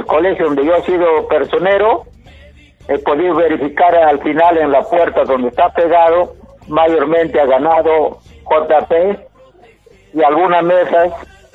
colegio donde yo he sido personero, he podido verificar al final en la puerta donde está pegado, mayormente ha ganado JP y algunas mesas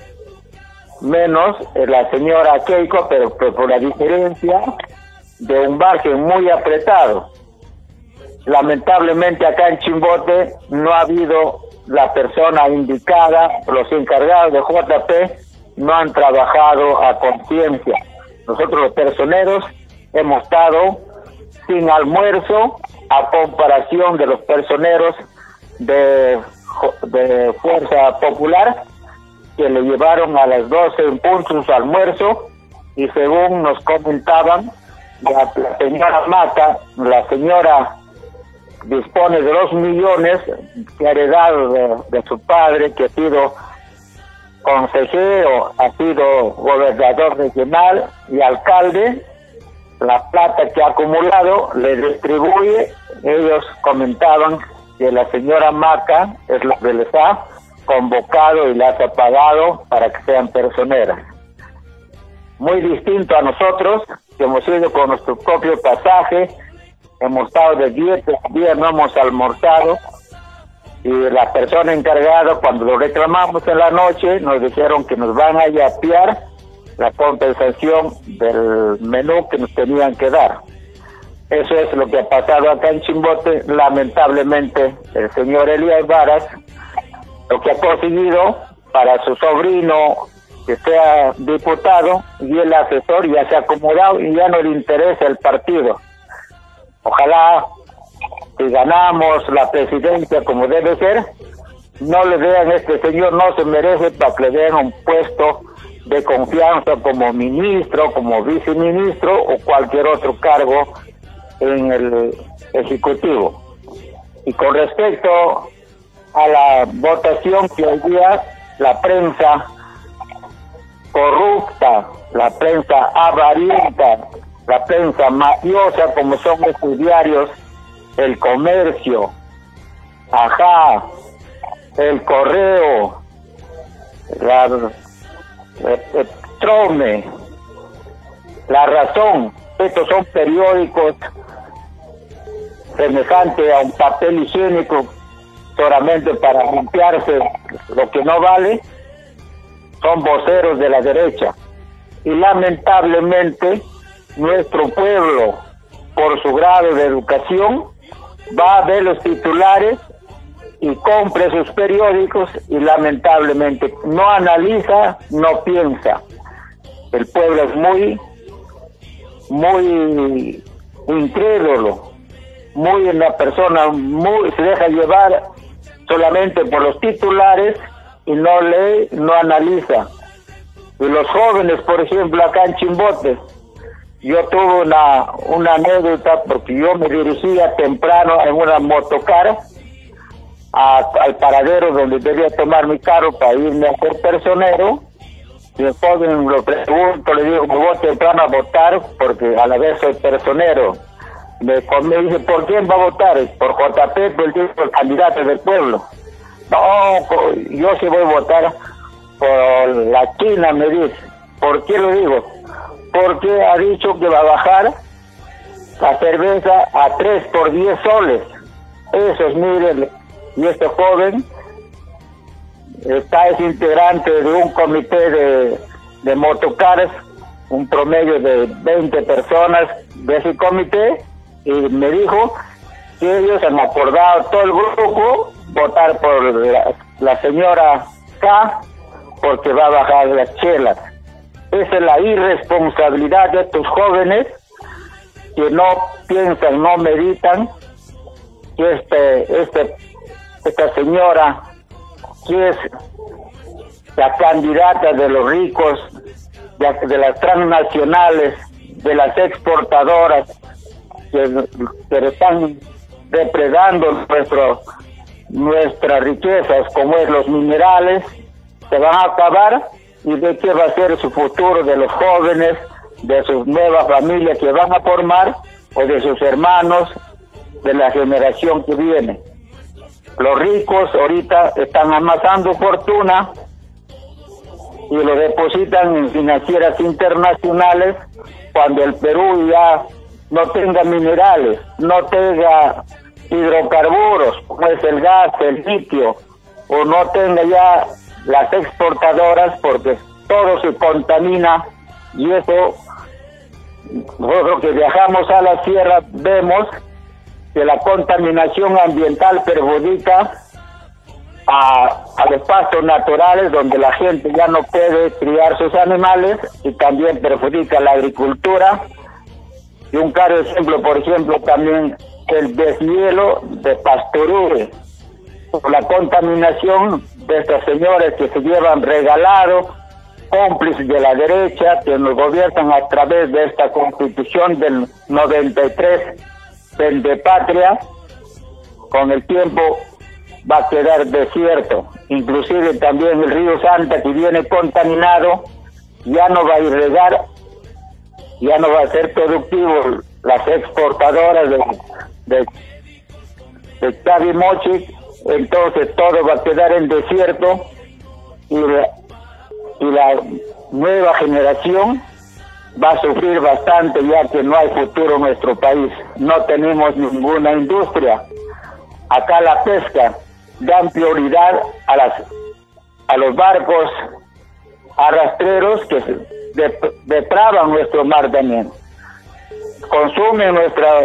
menos la señora Keiko, pero por la diferencia de un margen muy apretado. Lamentablemente acá en Chimbote no ha habido la persona indicada, los encargados de JP no han trabajado a conciencia. Nosotros los personeros hemos estado sin almuerzo a comparación de los personeros de Fuerza Popular, que le llevaron a las 12 en punto su almuerzo, y según nos comentaban, la señora Mata, la señora dispone de 2 millones que ha heredado de su padre, que ha sido consejero, ha sido gobernador regional y alcalde. La plata que ha acumulado le distribuye. Ellos comentaban que la señora Maca es la que les ha convocado y las ha pagado para que sean personeras. Muy distinto a nosotros, que hemos ido con nuestro propio pasaje, hemos estado de 10 días, no hemos almorzado, y la persona encargada, cuando lo reclamamos en la noche, nos dijeron que nos van a yapear la compensación del menú que nos tenían que dar. Eso es lo que ha pasado acá en Chimbote. Lamentablemente, el señor Elías Varas, lo que ha conseguido para su sobrino, que sea diputado, y el asesor ya se ha acomodado y ya no le interesa el partido. Ojalá, si ganamos la presidencia como debe ser, no le vean este señor, no se merece para que le den un puesto de confianza como ministro, como viceministro o cualquier otro cargo en el Ejecutivo. Y con respecto a la votación que hoy día la prensa corrupta, la prensa avarienta, la prensa mafiosa, como son estos diarios, El Comercio, Ajá, El Correo, Trome, La Razón, estos son periódicos semejantes a un papel higiénico solamente para limpiarse lo que no vale. Son voceros de la derecha, y lamentablemente nuestro pueblo, por su grado de educación, va a ver los titulares y compre sus periódicos, y lamentablemente no analiza, no piensa. El pueblo es muy incrédulo, muy una persona se deja llevar solamente por los titulares y no lee, no analiza. Y los jóvenes, por ejemplo, acá en Chimbote, yo tuve una anécdota, porque yo me dirigía temprano en una motocar al paradero donde debía tomar mi carro para irme a ser personero, y el joven lo pregunto, le digo, me voy temprano a votar porque a la vez soy personero. Me dice, ¿por quién va a votar? Por JP, por el candidato del pueblo. No, yo sí voy a votar por la China, me dice. ¿Por qué lo digo? Porque ha dicho que va a bajar la cerveza a 3 por 10 soles. Eso es, miren, y este joven es integrante de un comité de motocares, un promedio de 20 personas de ese comité, y me dijo que ellos han acordado, todo el grupo, votar por la señora K, porque va a bajar las chelas. Esa es la irresponsabilidad de estos jóvenes que no piensan, no meditan, que esta señora, que es la candidata de los ricos, de las transnacionales, de las exportadoras, que están depredando nuestras riquezas, como es los minerales, se van a acabar. ¿Y de qué va a ser su futuro de los jóvenes, de sus nuevas familias que van a formar, o de sus hermanos, de la generación que viene? Los ricos ahorita están amasando fortuna y lo depositan en financieras internacionales cuando el Perú ya no tenga minerales, no tenga hidrocarburos, como es el gas, el litio, o no tenga ya las exportadoras, porque todo se contamina, y eso, nosotros que viajamos a la sierra vemos que la contaminación ambiental perjudica a los pastos naturales, donde la gente ya no puede criar sus animales, y también perjudica la agricultura. Y un claro ejemplo, por ejemplo, también el deshielo de Pastorure, por la contaminación de estos señores que se llevan regalado, cómplices de la derecha, que nos gobiernan a través de esta Constitución del 93, de patria. Con el tiempo va a quedar desierto. Inclusive también el río Santa, que viene contaminado, ya no va a irrigar, ya no va a ser productivo las exportadoras de Chavimochic, entonces todo va a quedar en desierto, y la nueva generación va a sufrir bastante, ya que no hay futuro en nuestro país. No tenemos ninguna industria. Acá la pesca, dan prioridad a los barcos arrastreros que depravan nuestro mar también. Consumen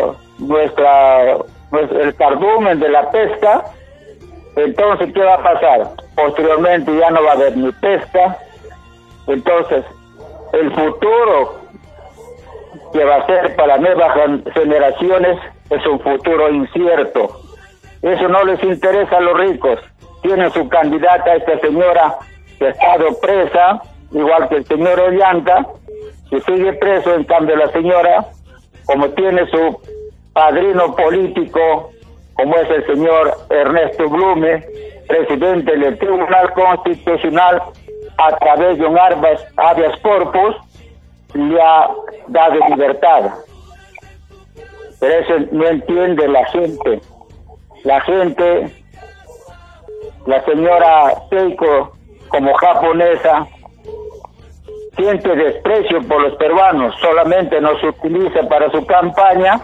el cardumen de la pesca. Entonces, ¿qué va a pasar? Posteriormente ya no va a haber ni pesca. Entonces, el futuro que va a ser para nuevas generaciones es un futuro incierto. Eso no les interesa a los ricos. Tienen su candidata, esta señora que ha estado presa, igual que el señor Ollanta, que sigue preso. En cambio, la señora, como tiene su padrino político, como es el señor Ernesto Blume, presidente del Tribunal Constitucional, a través de un habeas corpus, le ha dado libertad. Pero eso no entiende la gente. La gente, la señora Keiko, como japonesa, siente desprecio por los peruanos, solamente nos utiliza para su campaña,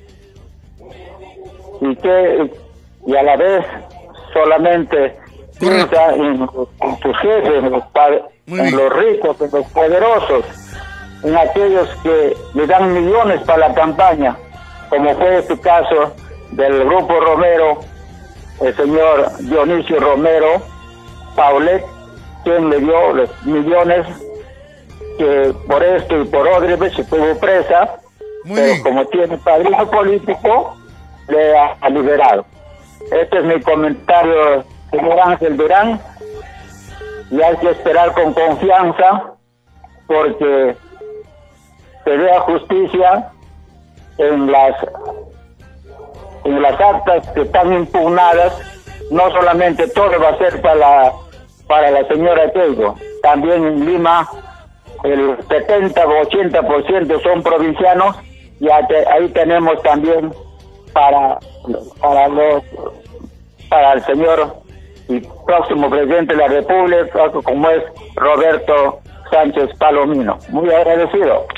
y a la vez solamente piensa en sus jefes, en los ricos, en los poderosos, en aquellos que le dan millones para la campaña, como fue este caso del Grupo Romero, el señor Dionisio Romero Paulet, quien le dio los millones, que por esto y por Odebrecht se estuvo presa, pero como tiene padrino político, le ha liberado. Este es mi comentario, señor Ángel Durán, y hay que esperar con confianza, porque se vea justicia en las actas que están impugnadas. No solamente todo va a ser para la señora Keiko, también en Lima el 70 o 80% son provincianos, y ahí tenemos también para el señor y próximo presidente de la República, como es Roberto Sánchez Palomino. Muy agradecido.